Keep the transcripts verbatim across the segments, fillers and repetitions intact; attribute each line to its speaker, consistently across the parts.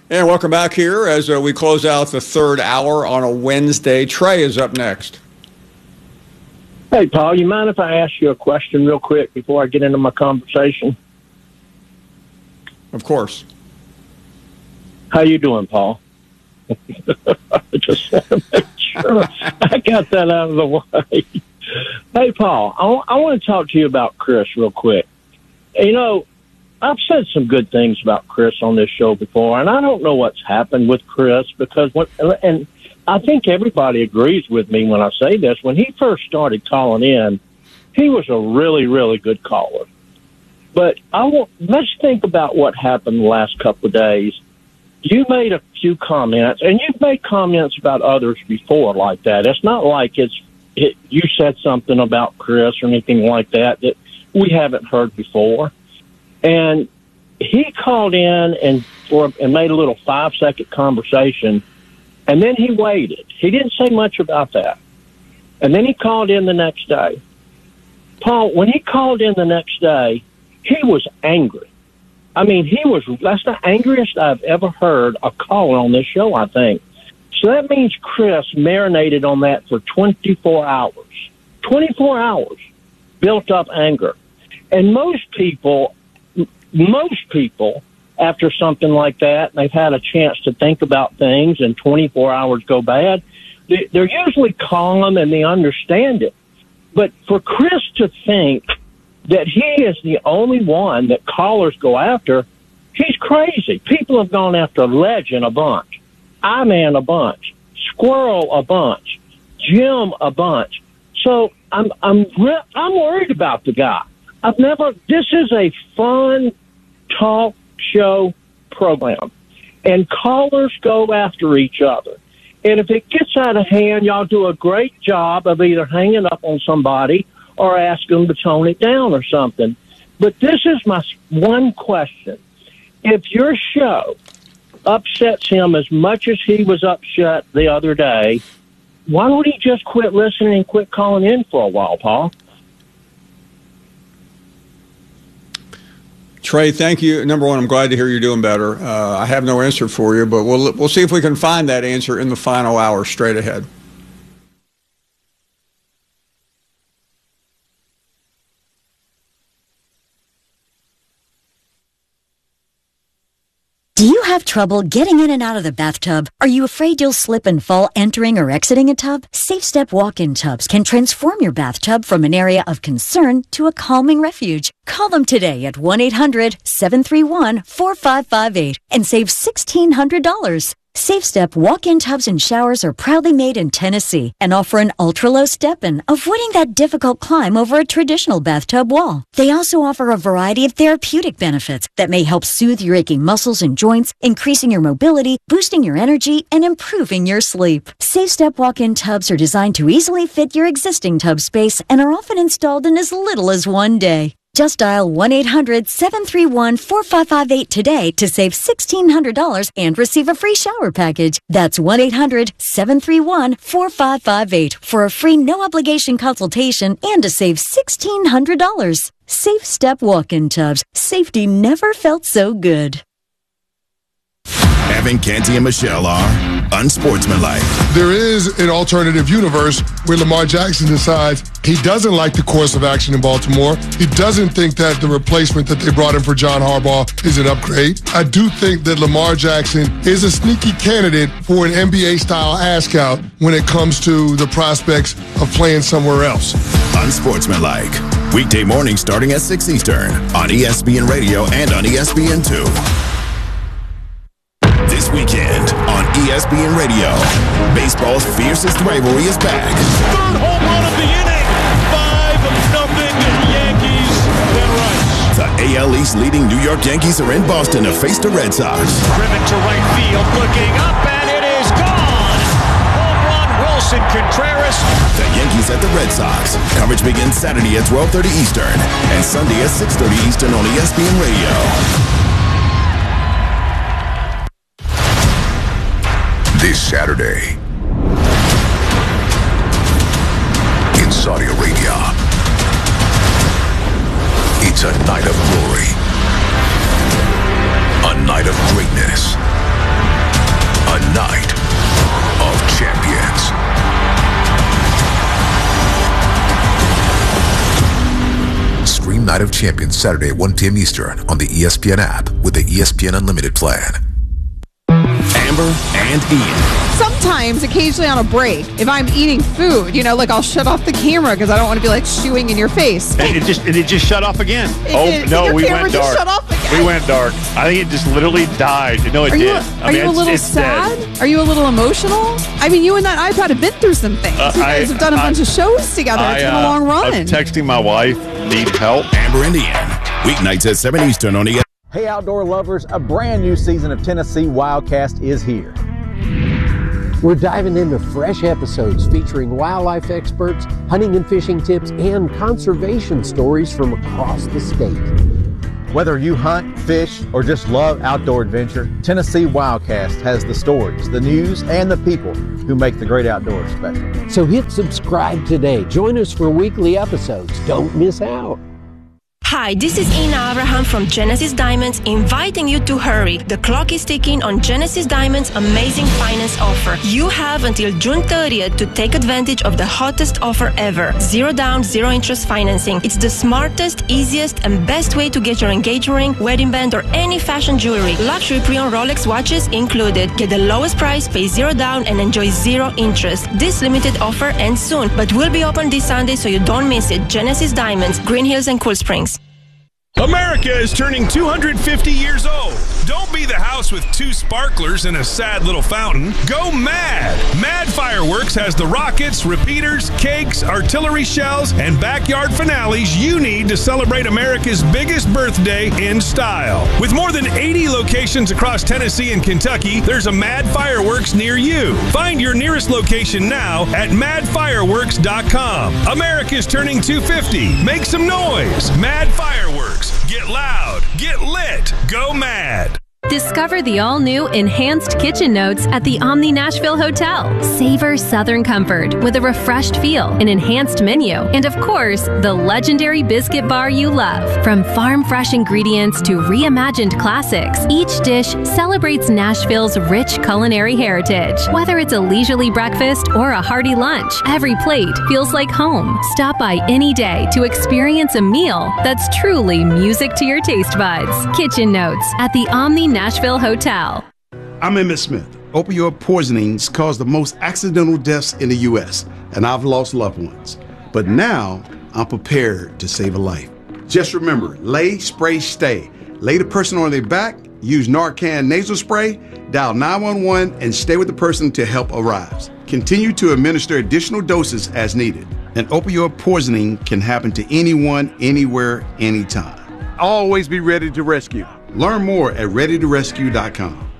Speaker 1: And welcome back here as uh, we close out the third hour on a Wednesday. Trey is up next.
Speaker 2: Hey, Paul, you mind if I ask you a question real quick before I get into my conversation?
Speaker 1: Of course.
Speaker 2: How you doing, Paul? I just want to make sure I got that out of the way. Hey, Paul, I, w- I want to talk to you about Chris real quick. You know, I've said some good things about Chris on this show before, and I don't know what's happened with Chris because when, and I think everybody agrees with me when I say this. When he first started calling in, he was a really, really good caller. But I want, let's think about what happened the last couple of days. You made a few comments, and you've made comments about others before like that. It's not like it's it, you said something about Chris or anything like that that we haven't heard before. And he called in and for and made a little five second conversation, and then he waited. He didn't say much about that. And then he called in the next day. Paul, when he called in the next day, he was angry. I mean, he was, that's the angriest I've ever heard a caller on this show, I think. So that means Chris marinated on that for twenty-four hours. twenty-four hours built up anger. And most people, most people, after something like that, they've had a chance to think about things and twenty-four hours go bad, they're usually calm and they understand it. But for Chris to think that he is the only one that callers go after, he's crazy. People have gone after Legend a bunch, I-Man a bunch, Squirrel a bunch, Jim a bunch. So I'm I'm re- I'm worried about the guy. I've never. This is a fun talk show program, and callers go after each other. And if it gets out of hand, y'all do a great job of either hanging up on somebody or ask them to tone it down or something. But this is my one question. If your show upsets him as much as he was upset the other day, why don't he just quit listening and quit calling in for a while, Paul?
Speaker 1: Trey, thank you. Number one, I'm glad to hear you're doing better. Uh, I have no answer for you, but we'll we'll see if we can find that answer in the final hour straight ahead.
Speaker 3: Do you have trouble getting in and out of the bathtub? Are you afraid you'll slip and fall entering or exiting a tub? SafeStep walk-in tubs can transform your bathtub from an area of concern to a calming refuge. Call them today at one eight hundred seven three one four five five eight and save sixteen hundred dollars. SafeStep walk-in tubs and showers are proudly made in Tennessee and offer an ultra-low step-in, avoiding that difficult climb over a traditional bathtub wall. They also offer a variety of therapeutic benefits that may help soothe your aching muscles and joints, increasing your mobility, boosting your energy, and improving your sleep. SafeStep walk-in tubs are designed to easily fit your existing tub space and are often installed in as little as one day. Just dial one eight hundred seven three one four five five eight today to save sixteen hundred dollars and receive a free shower package. That's one eight hundred seven three one four five five eight for a free no-obligation consultation and to save sixteen hundred dollars. SafeStep walk-in tubs. Safety never felt so good.
Speaker 4: Evan, Canty, and Michelle are unsportsmanlike.
Speaker 5: There is an alternative universe where Lamar Jackson decides he doesn't like the course of action in Baltimore. He doesn't think that the replacement that they brought in for John Harbaugh is an upgrade. I do think that Lamar Jackson is a sneaky candidate for an N B A-style ask-out when it comes to the prospects of playing somewhere else.
Speaker 4: Unsportsmanlike. Weekday mornings starting at six Eastern on E S P N Radio and on E S P N two. This weekend on E S P N Radio, baseball's fiercest rivalry is back.
Speaker 6: Third home run of the inning. five nothing Yankees. Then right.
Speaker 4: The A L East leading New York Yankees are in Boston to face the Red Sox.
Speaker 6: Driven to right field, looking up, and it is gone. Home run, Wilson Contreras.
Speaker 4: The Yankees at the Red Sox. Coverage begins Saturday at twelve thirty Eastern and Sunday at six thirty Eastern on E S P N Radio.
Speaker 7: This Saturday, in Saudi Arabia, it's a night of glory, a night of greatness, Night of Champions Saturday at one p.m. Eastern on the E S P N app with the E S P N Unlimited plan.
Speaker 4: Amber and Ian.
Speaker 8: Sometimes, occasionally on a break, if I'm eating food, you know, like I'll shut off the camera because I don't want to be like chewing in your face.
Speaker 6: And it just and it just shut off again.
Speaker 8: It
Speaker 6: oh
Speaker 8: did.
Speaker 6: no,
Speaker 8: Your
Speaker 6: we
Speaker 8: camera
Speaker 6: went
Speaker 8: just
Speaker 6: dark.
Speaker 8: shut off again.
Speaker 6: We went dark. I think it just literally died. No, it
Speaker 8: Are
Speaker 6: did.
Speaker 8: you,
Speaker 6: I
Speaker 8: are
Speaker 6: mean,
Speaker 8: you a
Speaker 6: it's,
Speaker 8: little
Speaker 6: it's
Speaker 8: sad?
Speaker 6: dead.
Speaker 8: Are you a little emotional? I mean, you and that iPod have been through some things.
Speaker 6: Uh,
Speaker 8: you guys
Speaker 6: I,
Speaker 8: have done a
Speaker 6: I,
Speaker 8: bunch of shows together.
Speaker 6: I,
Speaker 8: It's been
Speaker 6: uh,
Speaker 8: a long run.
Speaker 6: I'm texting my wife, need help.
Speaker 4: Amber and Ian. Weeknights at seven Eastern on E S P N.
Speaker 9: Hey, outdoor lovers, a brand new season of Tennessee Wildcast is here. We're diving into fresh episodes featuring wildlife experts, hunting and fishing tips, and conservation stories from across the state. Whether you hunt, fish, or just love outdoor adventure, Tennessee Wildcast has the stories, the news, and the people who make the great outdoors special. So hit subscribe today. Join us for weekly episodes. Don't miss out.
Speaker 10: Hi, this is Ina Abraham from Genesis Diamonds, inviting you to hurry. The clock is ticking on Genesis Diamonds' amazing finance offer. You have until June thirtieth to take advantage of the hottest offer ever. Zero down, zero interest financing. It's the smartest, easiest, and best way to get your engagement ring, wedding band, or any fashion jewelry. Luxury pre-owned Rolex watches included. Get the lowest price, pay zero down, and enjoy zero interest. This limited offer ends soon, but will be open this Sunday, so you don't miss it. Genesis Diamonds, Green Hills and Cool Springs.
Speaker 11: America is turning two hundred fifty years old. Don't be the house with two sparklers and a sad little fountain. Go mad! Mad Fireworks has the rockets, repeaters, cakes, artillery shells, and backyard finales you need to celebrate America's biggest birthday in style. With more than eighty locations across Tennessee and Kentucky, there's a Mad Fireworks near you. Find your nearest location now at mad fireworks dot com. America's turning two hundred fifty. Make some noise. Mad Fireworks. Get loud. Get lit. Go mad.
Speaker 12: Discover the all-new Enhanced Kitchen Notes at the Omni Nashville Hotel. Savor Southern comfort with a refreshed feel, an enhanced menu, and of course, the legendary biscuit bar you love. From farm-fresh ingredients to reimagined classics, each dish celebrates Nashville's rich culinary heritage. Whether it's a leisurely breakfast or a hearty lunch, every plate feels like home. Stop by any day to experience a meal that's truly music to your taste buds. Kitchen Notes at the Omni Nashville Hotel.
Speaker 13: I'm Emmett Smith. Opioid poisonings cause the most accidental deaths in the U S, and I've lost loved ones. But now, I'm prepared to save a life. Just remember, lay, spray, stay. Lay the person on their back, use Narcan nasal spray, dial nine one one, and stay with the person until help arrives. Continue to administer additional doses as needed. An opioid poisoning can happen to anyone, anywhere, anytime. Always be ready to rescue. Learn more at ready to rescue dot com.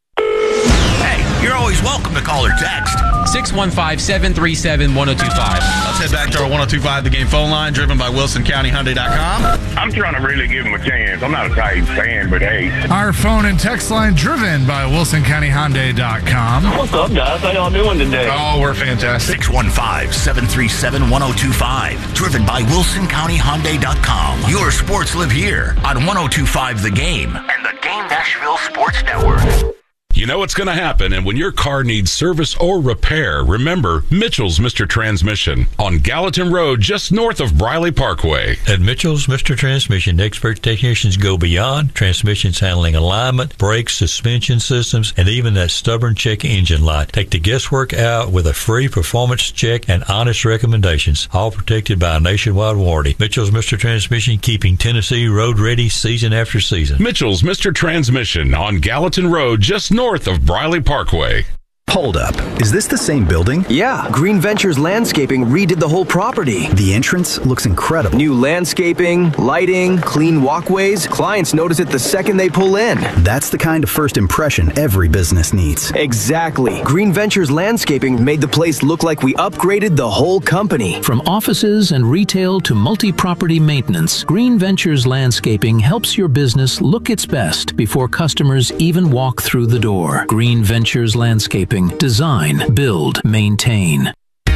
Speaker 14: Hey, you're always welcome to call or text.
Speaker 15: six one five, seven three seven, one oh two five.
Speaker 16: Let's head back to our one oh two five The Game phone line, driven by Wilson County Hyundai dot com.
Speaker 17: I'm trying to really give him a chance. I'm not a Titans fan, but hey.
Speaker 18: Our phone and text line, driven by Wilson County Hyundai dot com.
Speaker 17: What's up, guys? How y'all doing today?
Speaker 18: Oh, we're fantastic.
Speaker 14: six one five, seven three seven, one oh two five. Driven by Wilson County Hyundai dot com. Your sports live here on one oh two five The Game and the Game Nashville Sports Network.
Speaker 19: You know what's going to happen, and when your car needs service or repair, remember Mitchell's Mister Transmission on Gallatin Road, just north of Briley Parkway.
Speaker 20: At Mitchell's Mister Transmission, expert technicians go beyond transmissions handling alignment, brakes, suspension systems, and even that stubborn check engine light. Take the guesswork out with a free performance check and honest recommendations, all protected by a nationwide warranty. Mitchell's Mister Transmission, keeping Tennessee road ready season after season.
Speaker 19: Mitchell's Mister Transmission on Gallatin Road, just north of Briley Parkway.
Speaker 21: Hold up. Is this the same building?
Speaker 22: Yeah. Green Ventures Landscaping redid the whole property.
Speaker 21: The entrance looks incredible.
Speaker 22: New landscaping, lighting, clean walkways. Clients notice it the second they pull in.
Speaker 21: That's the kind of first impression every business needs.
Speaker 22: Exactly. Green Ventures Landscaping made the place look like we upgraded the whole company.
Speaker 23: From offices and retail to multi-property maintenance, Green Ventures Landscaping helps your business look its best before customers even walk through the door. Green Ventures Landscaping. Design, build, maintain.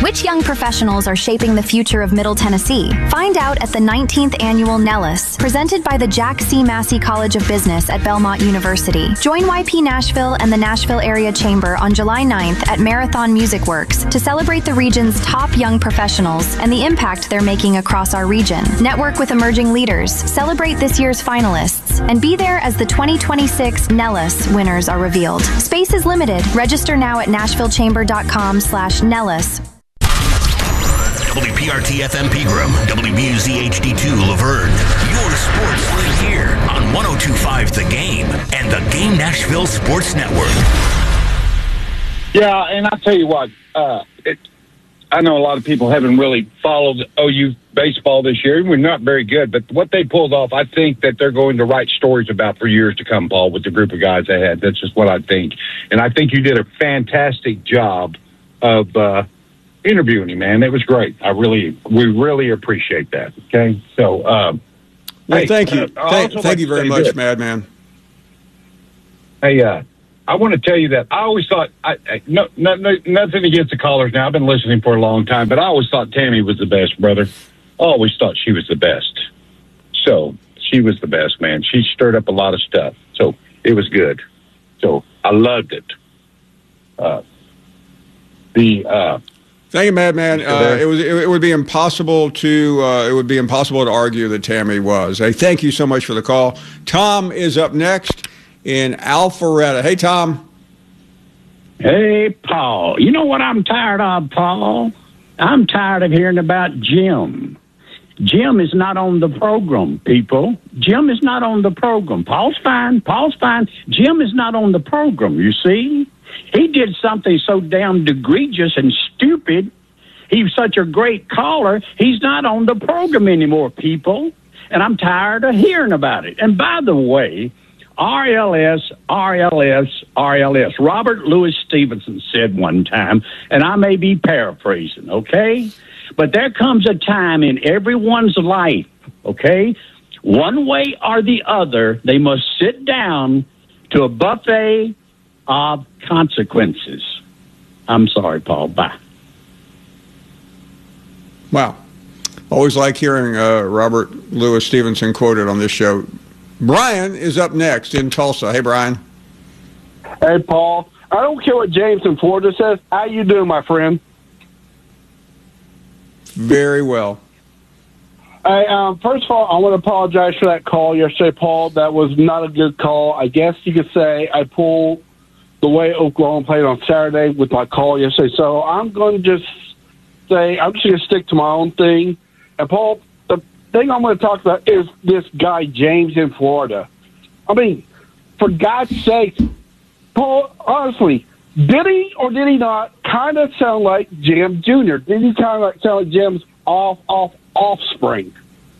Speaker 1: Which young professionals are shaping the future of Middle Tennessee? Find out at the nineteenth Annual Nellis, presented by the Jack C. Massey College of Business at Belmont University. Join Y P Nashville and the Nashville Area Chamber on July ninth at Marathon Music Works to celebrate the region's top young professionals and the impact they're making across our region. Network with emerging leaders, celebrate this year's finalists, and be there as the twenty twenty-six Nellis winners are revealed. Space is limited. Register now at nashvillechamber.com slash Nellis.
Speaker 14: W P R T F M Pegram, W B U Z H D two Laverne. Your sports live here on one oh two point five The Game and the Game Nashville Sports Network.
Speaker 2: Yeah, and I'll tell you what, uh, it, I know a lot of people haven't really followed O U baseball this year. We're not very good, but what they pulled off, I think that they're going to write stories about for years to come, Paul, with the group of guys they had. That's just what I think. And I think you did a fantastic job of uh, interviewing him, man. It was great. I really, we really appreciate that. Okay, so um,
Speaker 3: well,
Speaker 2: hey,
Speaker 3: thank you,
Speaker 2: uh,
Speaker 3: thank,
Speaker 2: thank
Speaker 3: thank you very much, Madman.
Speaker 2: Hey, uh, I want to tell you that I always thought, I, I, no, no, no, nothing against the callers now. I've been listening for a long time, but I always thought Tammy was the best, brother. I always thought she was the best. So she was the best, man. She stirred up a lot of stuff. So it was good. So I loved it. Uh, the uh,
Speaker 3: Thank you, Madman. Uh, it was it, it would be impossible to uh, it would be impossible to argue that Tammy was. Hey, thank you so much for the call. Tom is up next in Alpharetta. Hey, Tom.
Speaker 24: Hey, Paul. You know what I'm tired of, Paul? I'm tired of hearing about Jim. Jim is not on the program, people. Jim is not on the program. Paul's fine. Paul's fine. Jim is not on the program, you see? He did something so damn egregious and stupid. He's such a great caller. He's not on the program anymore, people. And I'm tired of hearing about it. And by the way, R L S, R L S, R L S. Robert Louis Stevenson said one time, and I may be paraphrasing, okay? But there comes a time in everyone's life, okay? One way or the other, they must sit down to a buffet of consequences. I'm sorry, Paul. Bye.
Speaker 3: Wow. Always like hearing uh, Robert Louis Stevenson quoted on this show. Brian is up next in Tulsa. Hey, Brian.
Speaker 25: Hey, Paul. I don't care what James in Florida says. How you doing, my friend?
Speaker 3: Very well.
Speaker 25: Hey, um, first of all, I want to apologize for that call yesterday, Paul. That was not a good call. I guess you could say I pulled the way Oklahoma played on Saturday with my call yesterday. So I'm going to just say I'm just going to stick to my own thing. And, Paul, the thing I'm going to talk about is this guy, James, in Florida. I mean, for God's sake, Paul, honestly, did he or did he not kind of sound like Jim Junior? Did he kind of like sound like Jim's off, off, offspring?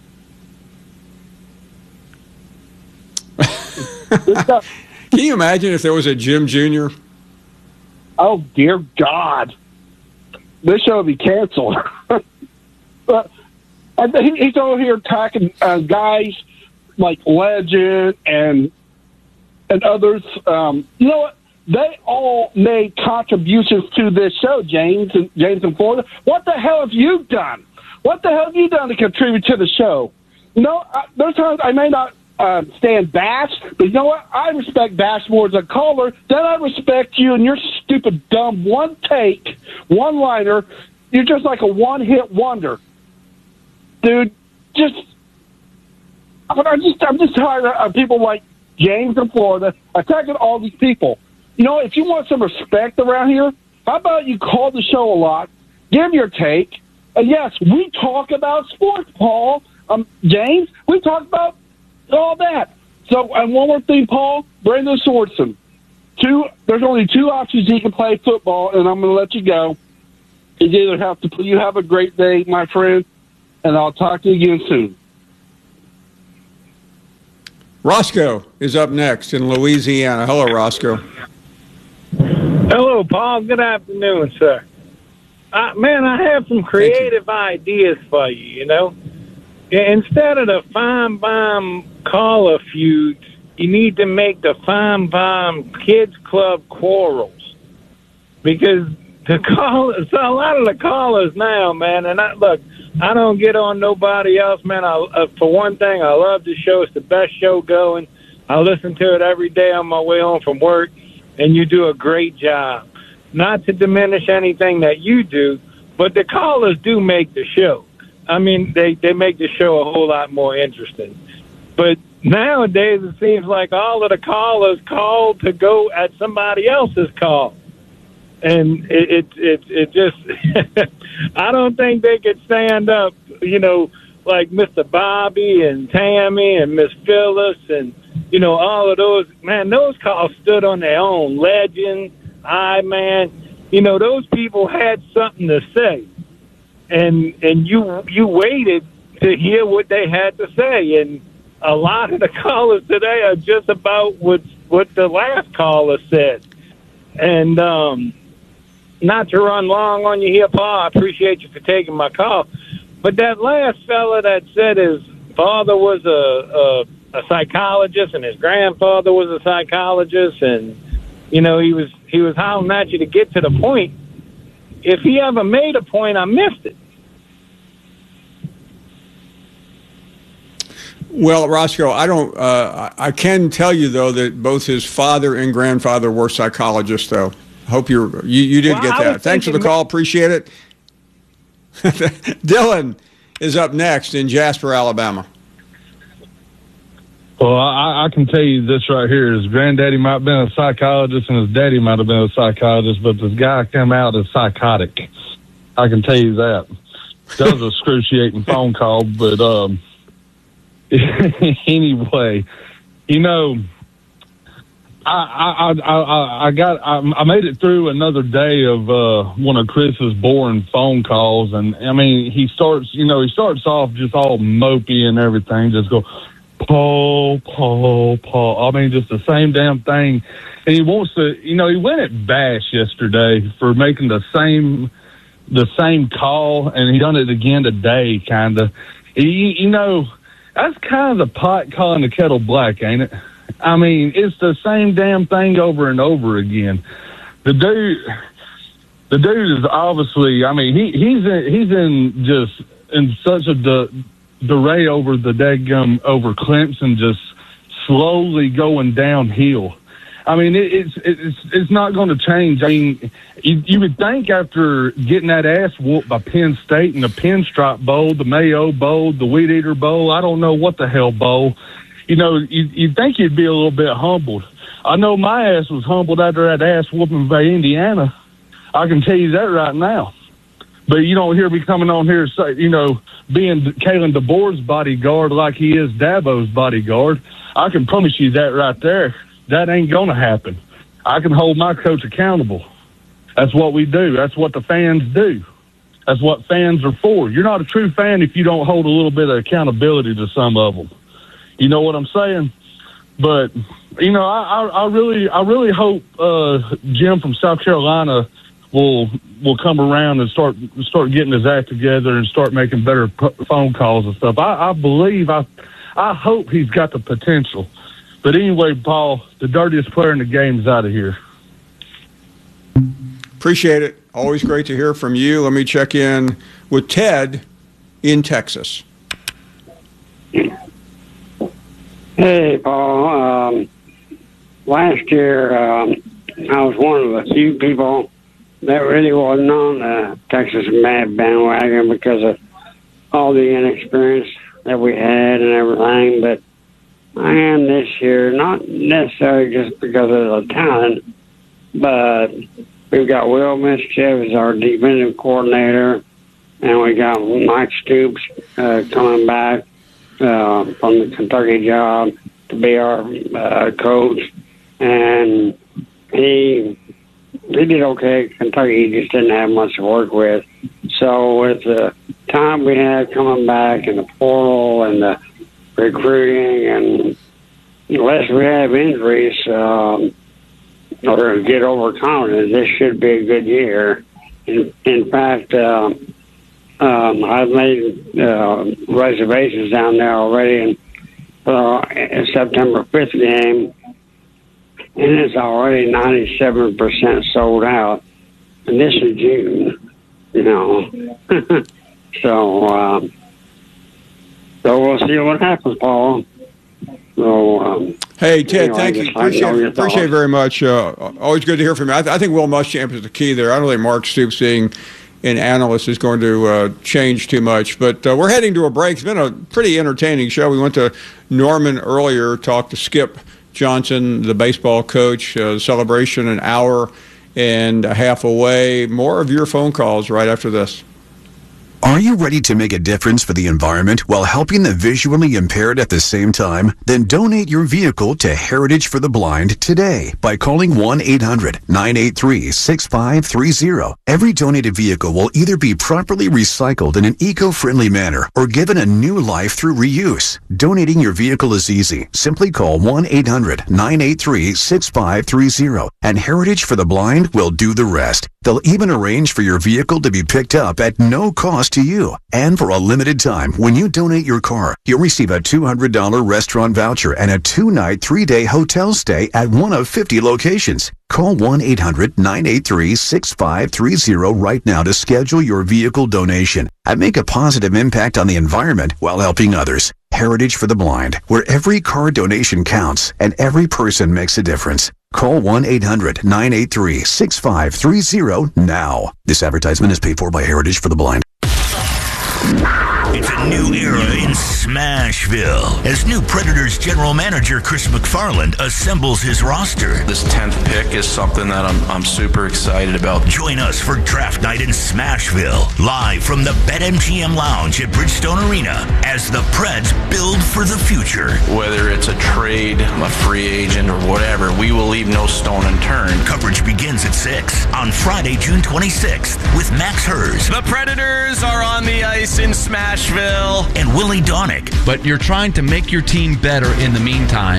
Speaker 3: Can you imagine if there was a Jim Junior?
Speaker 25: Oh, dear God. This show would be canceled. But and he, he's over here attacking uh, guys like Legend and and others. Um, you know what? They all made contributions to this show, James and James in Florida. What the hell have you done? What the hell have you done to contribute to the show? You know, I, there's times I may not uh, stand Bash, but you know what? I respect Bash more as a caller than I respect you and your stupid, dumb, one-take, one-liner. You're just like a one-hit wonder. Dude, just, I'm just, I'm just tired of people like James in Florida attacking all these people. You know, if you want some respect around here, how about you call the show a lot, give your take, and yes, we talk about sports, Paul. Um, James, we talk about all that. So, and one more thing, Paul, Brandon Swardson. Two, there's only two options he can play football, and I'm going to let you go. You either have to, you have a great day, my friend, and I'll talk to you again soon.
Speaker 3: Roscoe is up next in Louisiana. Hello, Roscoe.
Speaker 26: Hello, Paul. Good afternoon, sir. Uh, man, I have some creative ideas for you, you know. Instead of the Fine Bomb caller feuds, you need to make the Fine Bomb Kids Club quarrels. Because the call, so a lot of the callers now, man, and I, look, I don't get on nobody else, man. I, uh, for one thing, I love the show. It's the best show going. I listen to it every day on my way home from work, and you do a great job. Not to diminish anything that you do, but the callers do make the show. I mean, they, they make the show a whole lot more interesting. But nowadays, it seems like all of the callers call to go at somebody else's call. And it, it, it, it just, I don't think they could stand up, you know, like Mister Bobby and Tammy and Miss Phyllis and, you know, all of those. Man, those calls stood on their own. Legend, I Man, you know, those people had something to say. And and you you waited to hear what they had to say. And a lot of the callers today are just about what, what the last caller said. And, um, not to run long on you here, Paul, I appreciate you for taking my call. But that last fella that said his father was a, a, a psychologist and his grandfather was a psychologist, and, you know, he was he was hounding at you to get to the point. If he ever made a point, I missed it.
Speaker 3: Well, Roscoe, I don't. Uh, I can tell you though that both his father and grandfather were psychologists, though. Hope you're, you you did
Speaker 26: well,
Speaker 3: get that. Thanks for the call. Appreciate it. Dylan is up next in Jasper, Alabama.
Speaker 4: Well, I, I can tell you this right here. His granddaddy might have been a psychologist and his daddy might have been a psychologist, but this guy came out as psychotic. I can tell you that. That was a excruciating phone call, but um, anyway, you know, I, I, I, I got, I made it through another day of uh, one of Chris's boring phone calls. And I mean, he starts, you know, he starts off just all mopey and everything, just go, Paul, Paul, Paul. I mean, just the same damn thing. And he wants to, you know, he went at Bash yesterday for making the same, the same call, and he done it again today, kind of. You, you know, that's kind of the pot calling the kettle black, ain't it? I mean, it's the same damn thing over and over again. The dude, the dude is obviously, I mean, he, he's in, he's in just in such a de, derray over the daggum, over Clemson, just slowly going downhill. I mean, it, it's, it's, it's not going to change. I mean, you, you would think after getting that ass whooped by Penn State in the Pinstripe Bowl, the Mayo Bowl, the Weed Eater Bowl, I don't know what the hell bowl, you know, you, you'd think you'd be a little bit humbled. I know my ass was humbled after that ass whooping by Indiana. I can tell you that right now. But you don't hear me coming on here, say, you know, being Kalen DeBoer's bodyguard like he is Dabo's bodyguard. I can promise you that right there. That ain't going to happen. I can hold my coach accountable. That's what we do. That's what the fans do. That's what fans are for. You're not a true fan if you don't hold a little bit of accountability to some of them. You know what I'm saying? But, you know, I, I, I really I really hope uh, Jim from South Carolina will will come around and start start getting his act together and start making better p- phone calls and stuff. I, I believe, I I hope he's got the potential. But anyway, Paul, the dirtiest player in the game is out of here.
Speaker 3: Appreciate it. Always great to hear from you. Let me check in with Ted in Texas.
Speaker 5: Hey, Paul. Um, last year, um, I was one of the few people that really wasn't on the Texas Mad bandwagon because of all the inexperience that we had and everything. But I am this year, not necessarily just because of the talent, but we've got Will Mischief as our defensive coordinator, and we got Mike Stoops uh, coming back uh, from the Kentucky job to be our uh, coach, and he he did okay at Kentucky. He just didn't have much to work with. So with the time we had coming back and the portal and the recruiting, and unless we have injuries um, or get overconfident, this should be a good year. In, in fact, um, um, I've made uh, reservations down there already in uh, September fifth game, and it's already ninety-seven percent sold out. and this is June, you know. so, um, so we'll see what happens, Paul. So, um,
Speaker 3: hey, Ted,
Speaker 5: anyway,
Speaker 3: thank you.
Speaker 5: like
Speaker 3: Appreciate, appreciate it very much. Uh, always good to hear from you. I, th- I think Will Muschamp is the key there. I don't think Mark Stoops being an analyst is going to uh, change too much. But uh, we're heading to a break. It's been a pretty entertaining show. We went to Norman earlier, talked to Skip Johnson, the baseball coach. Uh, celebration an hour and a half away. More of your phone calls right after this.
Speaker 6: Are you ready to make a difference for the environment while helping the visually impaired at the same time? Then donate your vehicle to Heritage for the Blind today by calling one eight hundred nine eight three six five three zero. Every donated vehicle will either be properly recycled in an eco-friendly manner or given a new life through reuse. Donating your vehicle is easy. Simply call one eight hundred nine eight three six five three zero and Heritage for the Blind will do the rest. They'll even arrange for your vehicle to be picked up at no cost to you. And for a limited time, when you donate your car, you'll receive a two hundred dollars restaurant voucher and a two-night, three-day hotel stay at one of fifty locations. Call one eight hundred nine eight three six five three zero right now to schedule your vehicle donation and make a positive impact on the environment while helping others. Heritage for the Blind, where every car donation counts and every person makes a difference. Call one eight hundred nine eight three six five three zero now. This advertisement is paid for by Heritage for the Blind.
Speaker 14: It's a new era in Smashville as new Predators general manager Chris McFarland assembles his roster.
Speaker 7: This tenth pick is something that I'm I'm super excited about.
Speaker 14: Join us for draft night in Smashville, live from the BetMGM Lounge at Bridgestone Arena as the Preds build for the future.
Speaker 7: Whether it's a trade, a free agent, or whatever, we will leave no stone unturned.
Speaker 14: Coverage begins at six on Friday, June twenty-sixth with Max Hers.
Speaker 8: The Predators are on the ice in Smashville.
Speaker 14: And Willie Donick.
Speaker 15: But you're trying to make your team better in the meantime.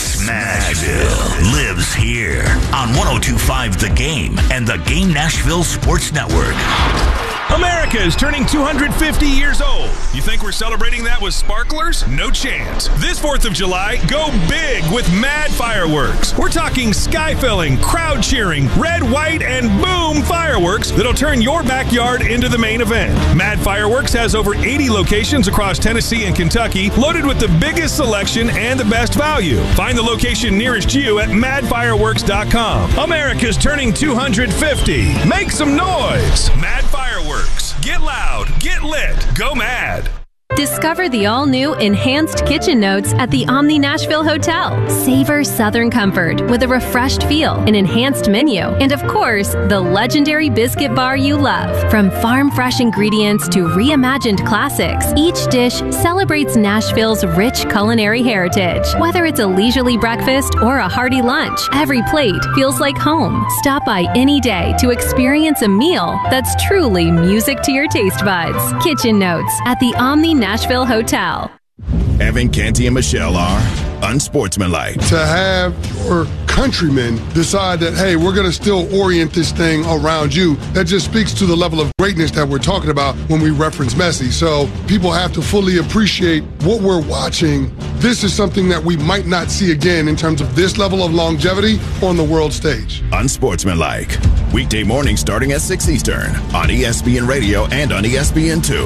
Speaker 14: Smashville lives here on one oh two point five The Game and the Game Nashville Sports Network.
Speaker 9: America is turning two hundred fifty years old. You think we're celebrating that with sparklers? No chance. This fourth of July, go big with Mad Fireworks. We're talking sky-filling, crowd cheering, red, white, and boom fireworks that'll turn your backyard into the main event. Mad Fireworks has over eighty locations across Tennessee and Kentucky, loaded with the biggest selection and the best value. Find the location nearest you at mad fireworks dot com. America's turning two hundred fifty. Make some noise. Mad Fireworks. Get loud, get lit, go mad.
Speaker 12: Discover the all-new Enhanced Kitchen Notes at the Omni Nashville Hotel. Savor Southern comfort with a refreshed feel, an enhanced menu, and of course, the legendary biscuit bar you love. From farm-fresh ingredients to reimagined classics, each dish celebrates Nashville's rich culinary heritage. Whether it's a leisurely breakfast or a hearty lunch, every plate feels like home. Stop by any day to experience a meal that's truly music to your taste buds. Kitchen Notes at the Omni Nashville Hotel.
Speaker 10: Evan, Canty, and Michelle are unsportsmanlike.
Speaker 11: To have your countrymen decide that, hey, we're going to still orient this thing around you, that just speaks to the level of greatness that we're talking about when we reference Messi. So people have to fully appreciate what we're watching. This is something that we might not see again in terms of this level of longevity on the world stage.
Speaker 10: Unsportsmanlike. Weekday morning starting at six Eastern on E S P N Radio and on E S P N two.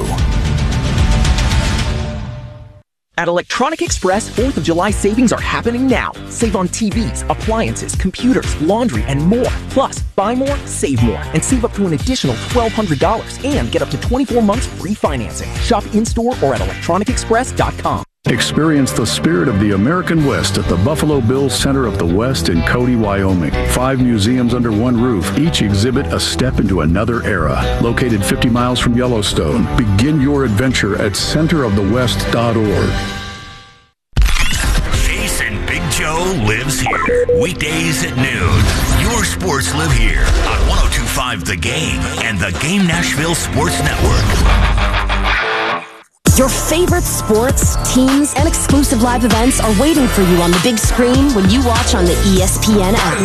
Speaker 27: At Electronic Express, fourth of July savings are happening now. Save on T Vs, appliances, computers, laundry, and more. Plus, buy more, save more, and save up to an additional twelve hundred dollars and get up to twenty-four months free financing. Shop in-store or at electronic express dot com.
Speaker 21: Experience the spirit of the American West at the Buffalo Bills Center of the West in Cody, Wyoming. Five museums under one roof, each exhibit a step into another era. Located fifty miles from Yellowstone, begin your adventure at center of the west dot org.
Speaker 14: Jason Big Joe lives here. Weekdays at noon. Your sports live here on one oh two point five The Game and the Game Nashville Sports Network.
Speaker 28: Your favorite sports, teams, and exclusive live events are waiting for you on the big screen when you watch on the E S P N app.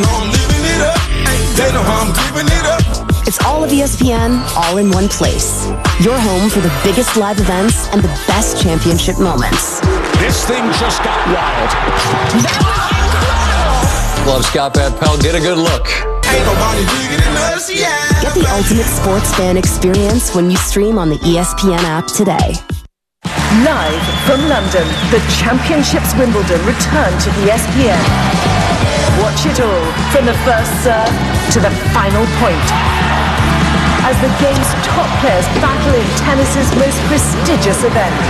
Speaker 28: It's all of E S P N, all in one place. Your home for the biggest live events and the best championship moments.
Speaker 29: This thing just got wild.
Speaker 30: Love Scott Van Pelt. Get a good look
Speaker 13: Ain't nobody bigger than us, yeah.
Speaker 28: Get the ultimate sports fan experience when you stream on the E S P N app today.
Speaker 16: Live from London, the Championships Wimbledon return to E S P N. Watch it all, from the first serve to the final point, as the game's top players battle in tennis's most prestigious event.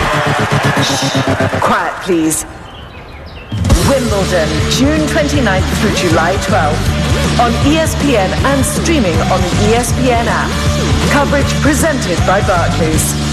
Speaker 16: Shh, quiet please. Wimbledon, June twenty-ninth through July twelfth, on E S P N and streaming on the E S P N app. Coverage presented by Barclays.